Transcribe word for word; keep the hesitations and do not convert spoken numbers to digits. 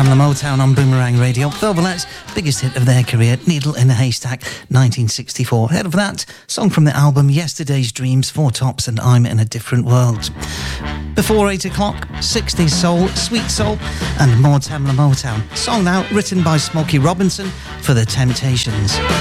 Tamla Motown on Boomerang Radio. Velvet's biggest hit of their career, Needle in a Haystack, nineteen sixty-four. Ahead of that, song from the album Yesterday's Dreams, Four Tops and I'm in a Different World. Before eight o'clock, sixties soul, sweet soul, and more Tamla Motown. Song now written by Smokey Robinson for The Temptations.